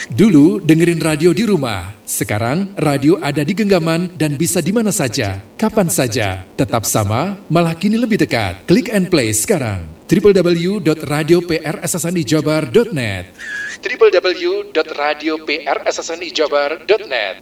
Dulu dengerin radio di rumah, sekarang radio ada di genggaman dan bisa di mana saja, kapan saja. Tetap sama, malah kini lebih dekat. Klik and play sekarang. www.radioprssnijabar.net www.radioprssnijabar.net.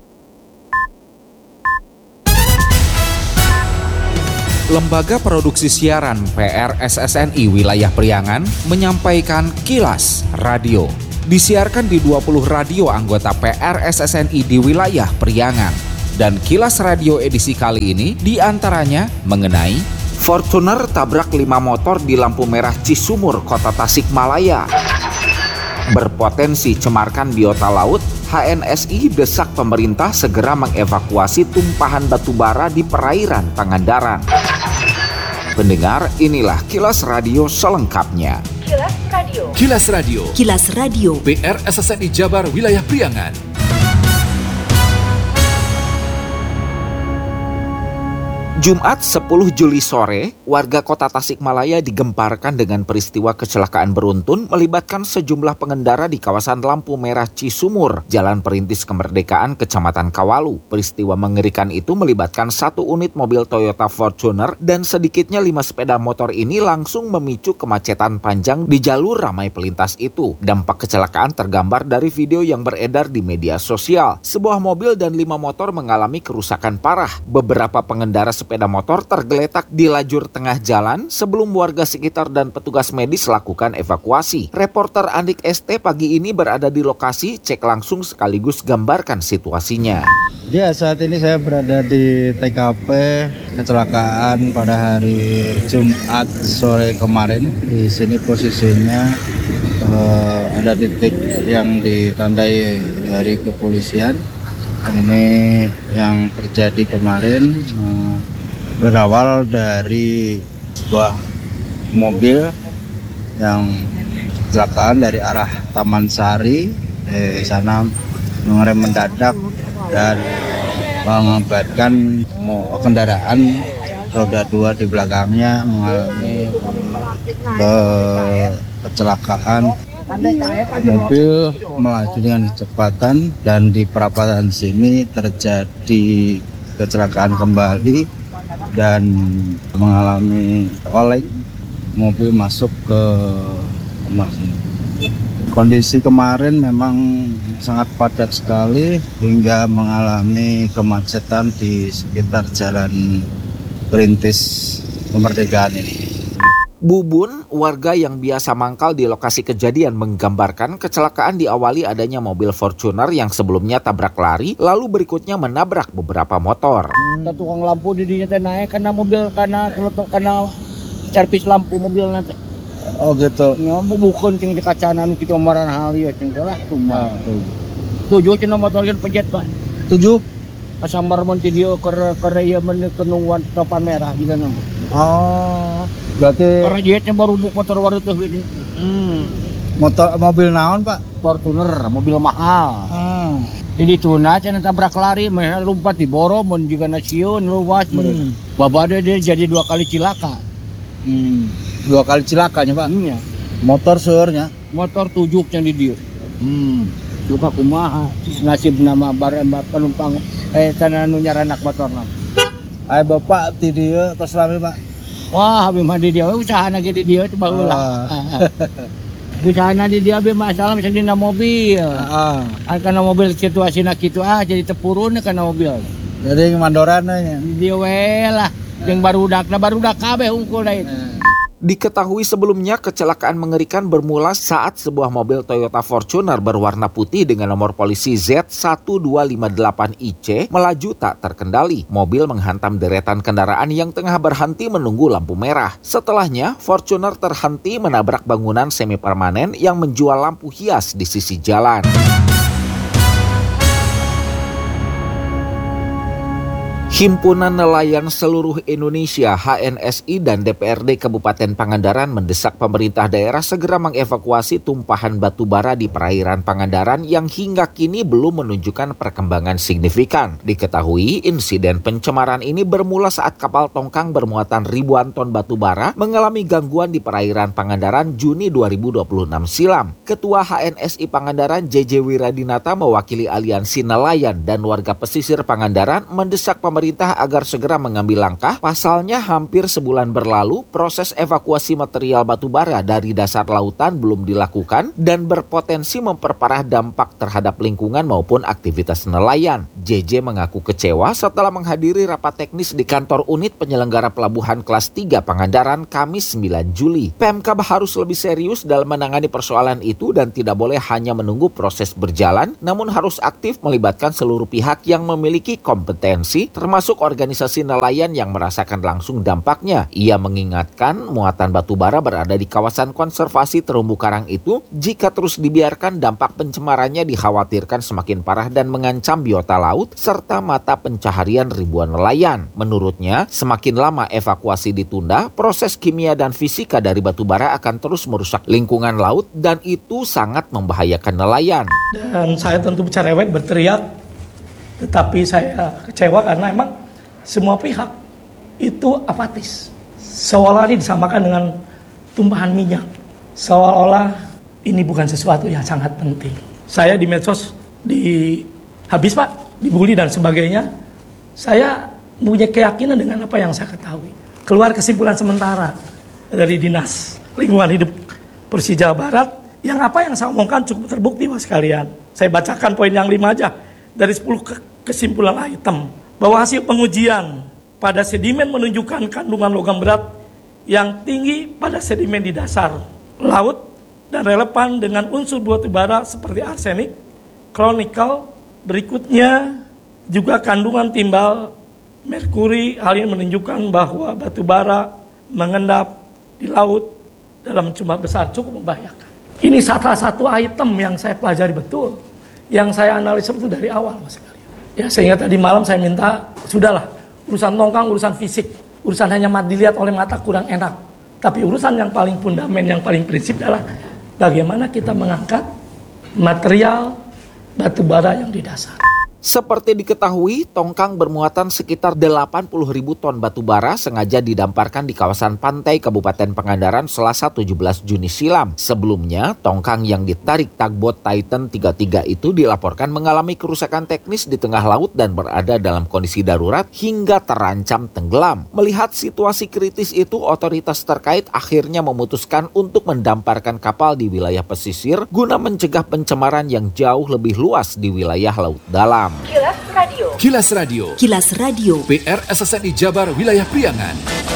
Lembaga Produksi Siaran PRSSNI Wilayah Priangan menyampaikan Kilas Radio. Disiarkan di 20 radio anggota PRSSNI di wilayah Priangan. Dan Kilas Radio edisi kali ini diantaranya mengenai Fortuner tabrak 5 motor di lampu merah Cisumur, Kota Tasikmalaya. Berpotensi cemarkan biota laut, HNSI desak pemerintah segera mengevakuasi tumpahan batubara di perairan Pangandaran. Pendengar, inilah Kilas Radio selengkapnya. Kilas Radio. Kilas Radio. Kilas Radio. PRSSNI Jabar Wilayah Priangan. Jumat 10 Juli sore, warga Kota Tasikmalaya digemparkan dengan peristiwa kecelakaan beruntun melibatkan sejumlah pengendara di kawasan lampu merah Cisumur, Jalan Perintis Kemerdekaan, Kecamatan Kawalu. Peristiwa mengerikan itu melibatkan 1 unit mobil Toyota Fortuner dan sedikitnya 5 sepeda motor ini langsung memicu kemacetan panjang di jalur ramai pelintas itu. Dampak kecelakaan tergambar dari video yang beredar di media sosial. Sebuah mobil dan 5 motor mengalami kerusakan parah. Beberapa pengendara sepeda motor tergeletak di lajur tengah jalan sebelum warga sekitar dan petugas medis lakukan evakuasi. Reporter Andik ST pagi ini berada di lokasi, cek langsung sekaligus gambarkan situasinya. Ya, saat ini saya berada di TKP kecelakaan pada hari Jumat sore kemarin. Di sini posisinya ada titik yang ditandai dari kepolisian. Ini yang terjadi kemarin berawal dari sebuah mobil yang kecelakaan dari arah Taman Sari sana mengerem mendadak dan mengakibatkan kendaraan roda 2 di belakangnya mengalami kecelakaan. Mobil melaju dengan kecepatan dan di perapatan sini terjadi kecelakaan kembali dan mengalami oleng, mobil masuk ke rumah. Kondisi kemarin memang sangat padat sekali hingga mengalami kemacetan di sekitar Jalan Perintis Kemerdekaan ini. Bubun, warga yang biasa mangkal di lokasi kejadian, menggambarkan kecelakaan diawali adanya mobil Fortuner yang sebelumnya tabrak lari, lalu berikutnya menabrak beberapa motor. Tukang lampu di dinya teh naik karena mobil karena servis lampu mobil nanti. Oh gitu. Nyamuk bukan cing di kacanan kita maran hal ya cing lah cuma. 7 cenah motor kan pejet Pak. 7 Kasambar mun ti dieu keur ieu men kenungan topan merah juga nang. Oh, berarti Karena jetnya baru motor baru tuh ini. mobil naon Pak? Fortuner, mobil mahal. Jadi tuna cenah tabrak lari, meh lompat di boro mun juga nasiun luas. Babade dia jadi 2 kali cilaka. 2 kali cilakanya Pak? Iya. Motor seurnya? Motor 7 yang di dieu. Coba kumaha nasib nama penumpang tanah nu nyaranak motorna. Ay Bapak di dieu tos rame Pak. Wah, habis mandi dia usahana ge di dieu teh baheula. Usahana di dieu be masalah misalnya dina mobil. Karena mobil situasina kitu jadi tepurun kana mobil. Jadi mandoran nya. Di dieu we lah jeung barudak kabeh hungkul da itu. Diketahui sebelumnya kecelakaan mengerikan bermula saat sebuah mobil Toyota Fortuner berwarna putih dengan nomor polisi Z1258IC melaju tak terkendali. Mobil menghantam deretan kendaraan yang tengah berhenti menunggu lampu merah. Setelahnya, Fortuner terhenti menabrak bangunan semi permanen yang menjual lampu hias di sisi jalan. Himpunan Nelayan Seluruh Indonesia HNSI dan DPRD Kabupaten Pangandaran mendesak pemerintah daerah segera mengevakuasi tumpahan batu bara di perairan Pangandaran yang hingga kini belum menunjukkan perkembangan signifikan. Diketahui insiden pencemaran ini bermula saat kapal tongkang bermuatan ribuan ton batu bara mengalami gangguan di perairan Pangandaran Juni 2026 silam. Ketua HNSI Pangandaran JJ Wiradinata mewakili aliansi nelayan dan warga pesisir Pangandaran mendesak pemerintah agar segera mengambil langkah. Pasalnya hampir sebulan berlalu proses evakuasi material batu bara dari dasar lautan belum dilakukan dan berpotensi memperparah dampak terhadap lingkungan maupun aktivitas nelayan. JJ mengaku kecewa setelah menghadiri rapat teknis di kantor unit penyelenggara pelabuhan kelas 3 Pangandaran Kamis 9 Juli. Pemkab harus lebih serius dalam menangani persoalan itu dan tidak boleh hanya menunggu proses berjalan, namun harus aktif melibatkan seluruh pihak yang memiliki kompetensi termasuk organisasi nelayan yang merasakan langsung dampaknya. Ia mengingatkan muatan batu bara berada di kawasan konservasi terumbu karang itu jika terus dibiarkan dampak pencemarannya dikhawatirkan semakin parah dan mengancam biota laut serta mata pencaharian ribuan nelayan. Menurutnya, semakin lama evakuasi ditunda, proses kimia dan fisika dari batu bara akan terus merusak lingkungan laut dan itu sangat membahayakan nelayan. Dan saya tentu cerewet berteriak, tetapi saya kecewa karena emang semua pihak itu apatis. Seolah ini disamakan dengan tumpahan minyak. Seolah-olah ini bukan sesuatu yang sangat penting. Saya di medsos habis Pak, dibully dan sebagainya. Saya punya keyakinan dengan apa yang saya ketahui. Keluar kesimpulan sementara dari Dinas Lingkungan Hidup Provinsi Jawa Barat. Yang apa yang saya omongkan cukup terbukti Mas sekalian. Saya bacakan poin yang 5 aja. Dari 10 kesimpulan item. Bahwa hasil pengujian pada sedimen menunjukkan kandungan logam berat yang tinggi pada sedimen di dasar laut dan relevan dengan unsur batu bara seperti arsenik, kronikal. Berikutnya juga kandungan timbal merkuri. Hal ini menunjukkan bahwa batu bara mengendap di laut dalam jumlah besar cukup membahayakan. Ini salah satu item yang saya pelajari betul, yang saya analisa betul dari awal Mas sekalian. Ya, sehingga tadi malam saya minta, sudahlah, urusan tongkang, urusan fisik, urusan hanya dilihat oleh mata kurang enak. Tapi urusan yang paling fundament, yang paling prinsip adalah bagaimana kita mengangkat material batu bara yang di dasar. Seperti diketahui, tongkang bermuatan sekitar 80.000 ton batu bara sengaja didamparkan di kawasan pantai Kabupaten Pangandaran Selasa 17 Juni silam. Sebelumnya, tongkang yang ditarik tugboat Titan 33 itu dilaporkan mengalami kerusakan teknis di tengah laut dan berada dalam kondisi darurat hingga terancam tenggelam. Melihat situasi kritis itu, otoritas terkait akhirnya memutuskan untuk mendamparkan kapal di wilayah pesisir guna mencegah pencemaran yang jauh lebih luas di wilayah laut dalam. Kilas Radio. Kilas Radio. Kilas Radio. PR SSNI Jabar Wilayah Priangan.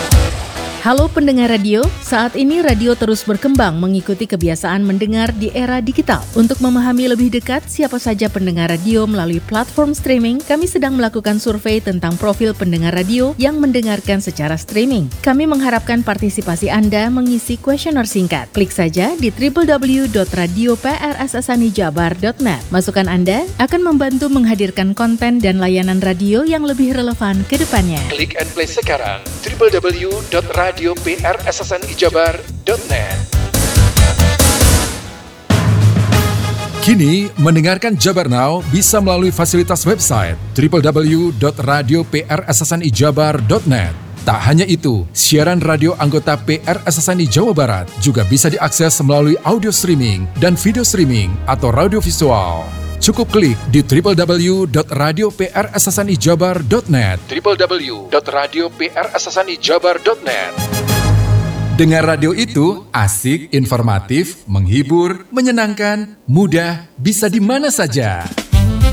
Halo pendengar radio, saat ini radio terus berkembang mengikuti kebiasaan mendengar di era digital. Untuk memahami lebih dekat siapa saja pendengar radio melalui platform streaming, kami sedang melakukan survei tentang profil pendengar radio yang mendengarkan secara streaming. Kami mengharapkan partisipasi Anda mengisi kuesioner singkat. Klik saja di www.radio.prssanijabar.net. Masukan Anda akan membantu menghadirkan konten dan layanan radio yang lebih relevan ke depannya. Klik and play sekarang www.radio.prssanijabar.net. Kini, mendengarkan Jabar Now bisa melalui fasilitas website www.radio.prssanijabar.net. Tak hanya itu, siaran radio anggota PRSSNI Jawa Barat juga bisa diakses melalui audio streaming dan video streaming atau radio visual. Cukup klik di www.radio.prssanijabar.net www.radio.prssanijabar.net. Dengar radio itu asik, informatif, menghibur, menyenangkan, mudah, bisa di mana saja.